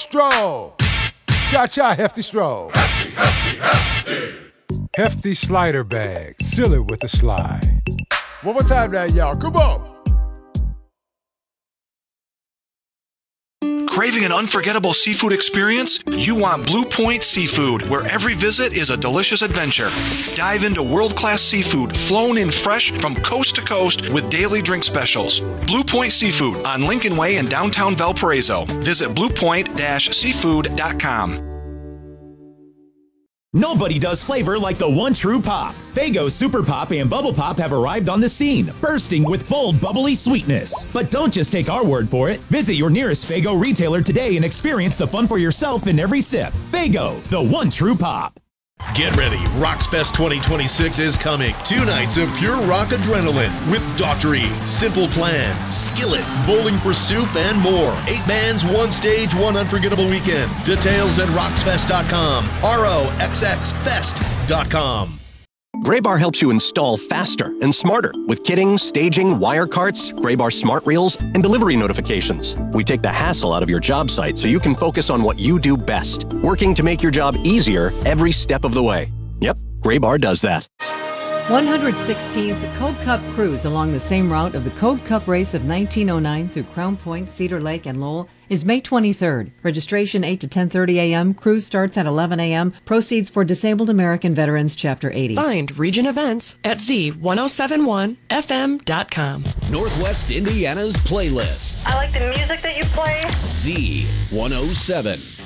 stroll. Cha-cha, hefty stroll. Hefty, hefty, hefty. Hefty slider bag, seal it with a slide. One more time now, y'all, come on. Craving an unforgettable seafood experience? You want Blue Point Seafood, where every visit is a delicious adventure. Dive into world-class seafood, flown in fresh from coast to coast with daily drink specials. Blue Point Seafood on Lincoln Way in downtown Valparaiso. Visit bluepoint-seafood.com. Nobody does flavor like the one true pop. Faygo Super Pop and Bubble Pop have arrived on the scene, bursting with bold, bubbly sweetness. But don't just take our word for it. Visit your nearest Faygo retailer today and experience the fun for yourself in every sip. Faygo, the one true pop. Get ready, Roxfest 2026 is coming. 2 nights of pure rock adrenaline with Dr. E, Simple Plan, Skillet, Bowling for Soup, and more. 8 bands, 1 stage, 1 unforgettable weekend. Details at roxfest.com, roxfest.com. Graybar helps you install faster and smarter with kitting, staging, wire carts, Graybar smart reels, and delivery notifications. We take the hassle out of your job site so you can focus on what you do best, working to make your job easier every step of the way. Yep, Graybar does that. 116th Code Cup Cruise along the same route of the Code Cup race of 1909 through Crown Point, Cedar Lake, and Lowell is May 23rd. Registration 8 to 10:30 a.m. Cruise starts at 11 a.m. Proceeds for Disabled American Veterans Chapter 80. Find region events at z1071fm.com. Northwest Indiana's playlist. I like the music that you play. Z107.